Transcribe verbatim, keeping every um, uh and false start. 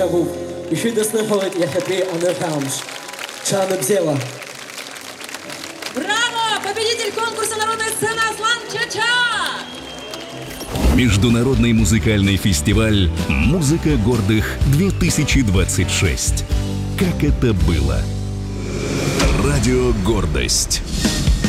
déjà vu. Еще до снаходит я хэппи анерхамш. Чана бзела. Браво! Победитель конкурса «Народная сцена» Аслан Чача! Международный музыкальный фестиваль «Музыка гордых-две тысячи двадцать шесть». Как это было? Радио «Гордость».